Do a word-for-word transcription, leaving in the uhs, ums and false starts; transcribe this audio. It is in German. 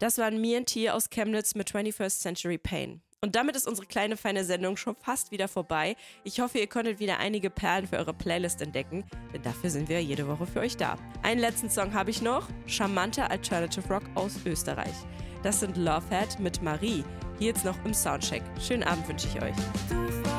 Das waren Me and T aus Chemnitz mit twenty-first Century Pain. Und damit ist unsere kleine, feine Sendung schon fast wieder vorbei. Ich hoffe, ihr konntet wieder einige Perlen für eure Playlist entdecken, denn dafür sind wir jede Woche für euch da. Einen letzten Song habe ich noch, charmanter Alternative Rock aus Österreich. Das sind Lovehead mit Marie, hier jetzt noch im Soundcheck. Schönen Abend wünsche ich euch.